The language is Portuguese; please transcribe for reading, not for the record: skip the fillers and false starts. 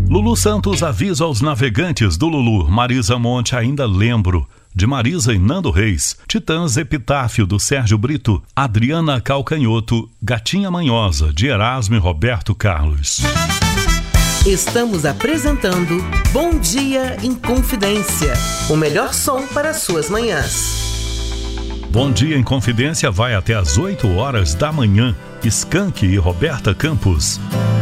Lulu Santos avisa aos navegantes do Lulu. Marisa Monte, ainda lembro, de Marisa e Nando Reis. Titãs, Epitáfio, do Sérgio Brito. Adriana Calcanhoto, Gatinha Manhosa, de Erasmo e Roberto Carlos. Estamos apresentando Bom Dia em Confidência, o melhor som para suas manhãs. Bom Dia em Confidência vai até às 8 horas da manhã. Skank e Roberta Campos.